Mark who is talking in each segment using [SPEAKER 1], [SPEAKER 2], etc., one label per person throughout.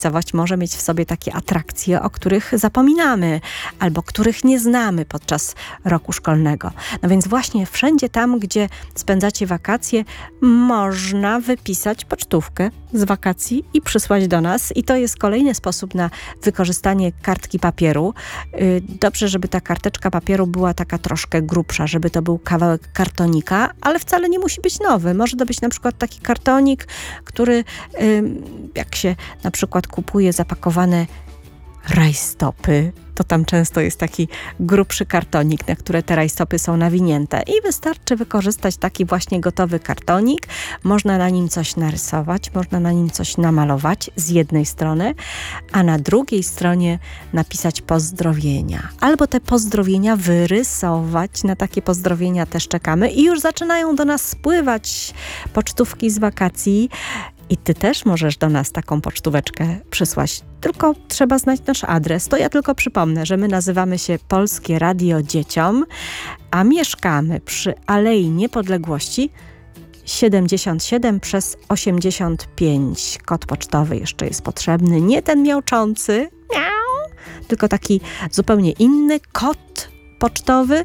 [SPEAKER 1] miejscowość może mieć w sobie takie atrakcje, o których zapominamy albo których nie znamy podczas roku szkolnego. No więc właśnie wszędzie tam, gdzie spędzacie wakacje, można wypisać pocztówkę z wakacji i przysłać do nas. I to jest kolejny sposób na wykorzystanie kartki papieru. Dobrze, żeby ta karteczka papieru była taka troszkę grubsza, żeby to był kawałek kartonika, ale wcale nie musi być nowy. Może to być na przykład taki kartonik, który jak się na przykład kupuje zapakowane rajstopy, to tam często jest taki grubszy kartonik, na które te rajstopy są nawinięte i wystarczy wykorzystać taki właśnie gotowy kartonik. Można na nim coś narysować, można na nim coś namalować z jednej strony, a na drugiej stronie napisać pozdrowienia. Albo te pozdrowienia wyrysować, na takie pozdrowienia też czekamy i już zaczynają do nas spływać pocztówki z wakacji. I ty też możesz do nas taką pocztóweczkę przysłać. Tylko trzeba znać nasz adres. To ja tylko przypomnę, że my nazywamy się Polskie Radio Dzieciom, a mieszkamy przy Alei Niepodległości 77 przez 85. Kod pocztowy jeszcze jest potrzebny. Nie ten miauczący, tylko taki zupełnie inny kod pocztowy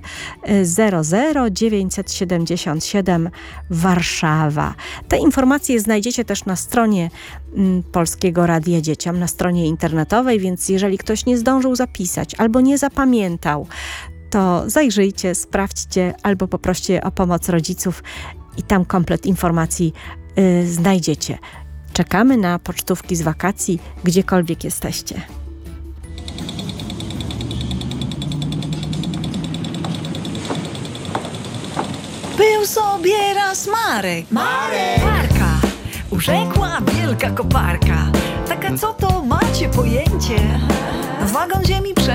[SPEAKER 1] 00977 Warszawa. Te informacje znajdziecie też na stronie Polskiego Radia Dzieciom, na stronie internetowej, więc jeżeli ktoś nie zdążył zapisać albo nie zapamiętał, to zajrzyjcie, sprawdźcie albo poproście o pomoc rodziców i tam komplet informacji znajdziecie. Czekamy na pocztówki z wakacji, gdziekolwiek jesteście.
[SPEAKER 2] Był sobie raz Marek. Parka. Urzekła wielka koparka. Taka, co to macie pojęcie? Wagon ziemi